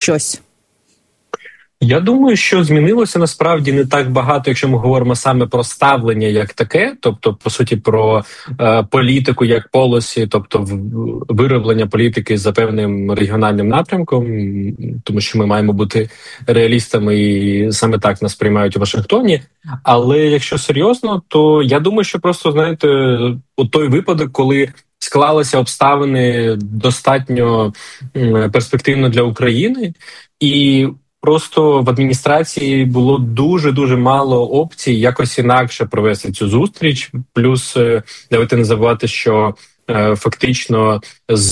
щось? Я думаю, що змінилося насправді не так багато, якщо ми говоримо саме про ставлення як таке, тобто, по суті, про політику як полосі, тобто вироблення політики за певним регіональним напрямком, тому що ми маємо бути реалістами і саме так нас приймають у Вашингтоні. Але якщо серйозно, то я думаю, що просто, знаєте, от той випадок, коли склалися обставини достатньо перспективно для України, і просто в адміністрації було дуже-дуже мало опцій якось інакше провести цю зустріч. Плюс, давайте не забувати, що фактично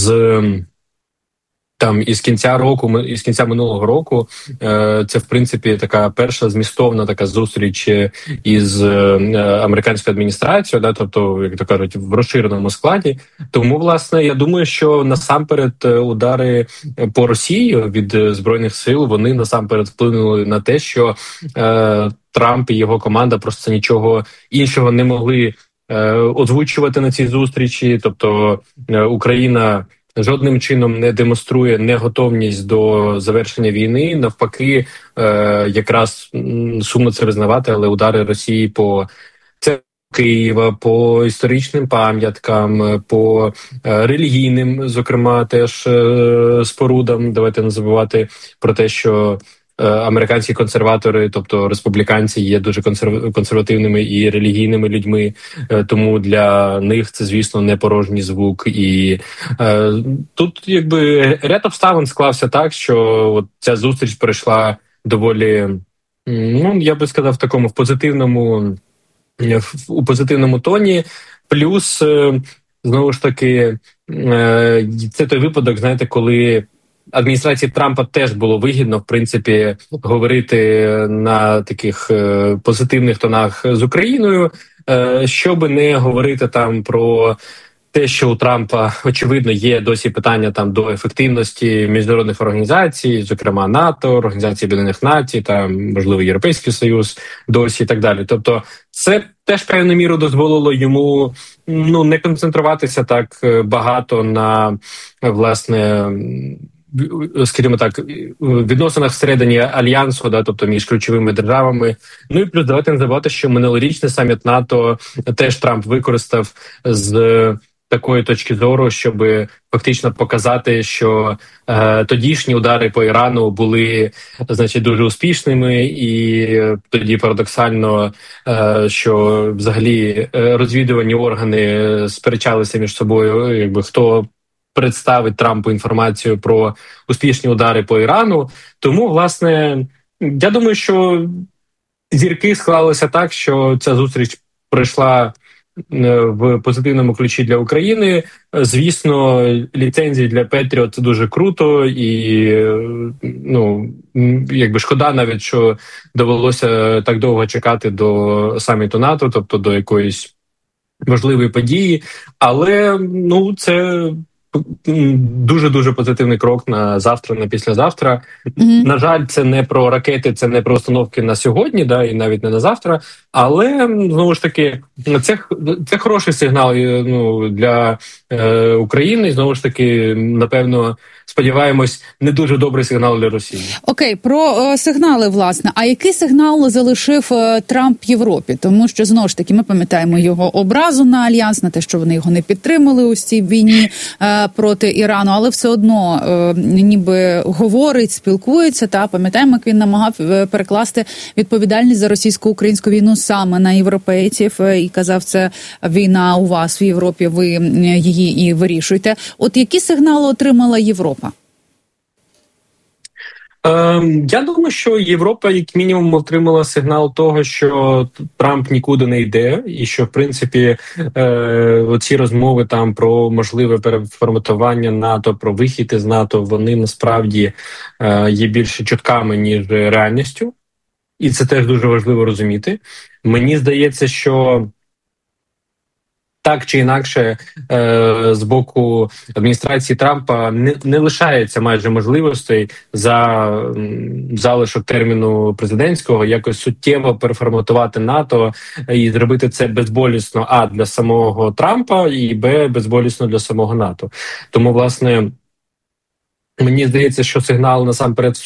із кінця минулого року, це в принципі така перша змістовна така зустріч із американською адміністрацією, да, тобто, як то кажуть, в розширеному складі. Тому, власне, я думаю, що насамперед удари по Росії від збройних сил, вони насамперед вплинули на те, що Трамп і його команда просто нічого іншого не могли озвучувати на цій зустрічі. Тобто Україна жодним чином не демонструє неготовність до завершення війни. Навпаки, якраз сумно це визнавати, але удари Росії по Києва, по історичним пам'яткам, по релігійним, зокрема, теж спорудам. Давайте не забувати про те, що американські консерватори, тобто республіканці, є дуже консервативними і релігійними людьми, тому для них це, звісно, не порожній звук. І тут якби ряд обставин склався так, що от ця зустріч пройшла доволі, я би сказав, в такому у позитивному тоні. Плюс, знову ж таки, це той випадок, знаєте, коли адміністрації Трампа теж було вигідно, в принципі, говорити на таких позитивних тонах з Україною, щоб не говорити там про те, що у Трампа, очевидно, є досі питання там до ефективності міжнародних організацій, зокрема НАТО, Організації Об'єднаних Націй, там, можливо, Європейський Союз досі і так далі. Тобто це теж певну міру дозволило йому не концентруватися так багато на, власне, скажімо так, відносинах всередині альянсу, да, тобто між ключовими державами. Ну і плюс давайте не забувати, що минулорічний саміт НАТО теж Трамп використав з такої точки зору, щоб фактично показати, що тодішні удари по Ірану були, значить, дуже успішними, і тоді парадоксально, що взагалі розвідувальні органи сперечалися між собою, якби хто представить Трампу інформацію про успішні удари по Ірану. Тому, власне, я думаю, що зірки склалися так, що ця зустріч пройшла в позитивному ключі для України. Звісно, ліцензії для Петріот – це дуже круто, і якби шкода навіть, що довелося так довго чекати до саміту НАТО, тобто до якоїсь важливої події, але це дуже-дуже позитивний крок на завтра, на післязавтра. На жаль, це не про ракети, це не про установки на сьогодні, да, і навіть не на завтра, але, знову ж таки, це хороший сигнал для України, і, знову ж таки, напевно, сподіваємось, не дуже добрий сигнал для Росії. Окей, про сигнали, власне. А який сигнал залишив Трамп Європі? Тому що, знову ж таки, ми пам'ятаємо його образу на Альянс, на те, що вони його не підтримали у цій війні проти Ірану, але все одно ніби говорить, спілкується, та пам'ятаємо, як він намагав перекласти відповідальність за російсько-українську війну саме на європейців і казав, це війна у вас в Європі, ви її і вирішуйте. От які сигнали отримала Європа? Я думаю, що Європа, як мінімум, отримала сигнал того, що Трамп нікуди не йде, і що, в принципі, оці розмови там про можливе переформатування НАТО, про вихід із НАТО, вони насправді є більше чутками, ніж реальністю. І це теж дуже важливо розуміти. Мені здається, що так чи інакше, з боку адміністрації Трампа не лишається майже можливостей за залишок терміну президентського якось суттєво переформатувати НАТО і зробити це безболісно, для самого Трампа, і безболісно для самого НАТО. Тому, власне, мені здається, що сигнал насамперед